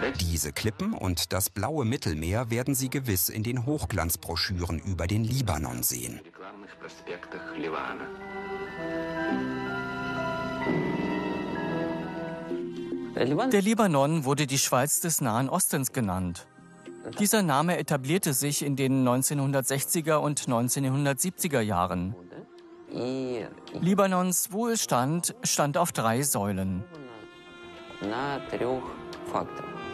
Diese Klippen und das blaue Mittelmeer werden Sie gewiss in den Hochglanzbroschüren über den Libanon sehen. Der Libanon wurde die Schweiz des Nahen Ostens genannt. Dieser Name etablierte sich in den 1960er und 1970er Jahren. Libanons Wohlstand stand auf 3 Säulen.